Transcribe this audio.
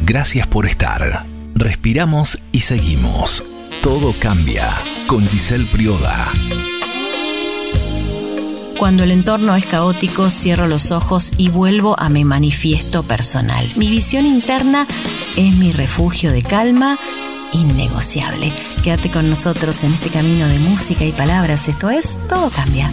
Gracias por estar. Respiramos y seguimos. Todo cambia con Giselle Prioda. Cuando el entorno es caótico, cierro los ojos y vuelvo a mi manifiesto personal. Mi visión interna es mi refugio de calma innegociable. Quédate con nosotros en este camino de música y palabras. Esto es Todo Cambia.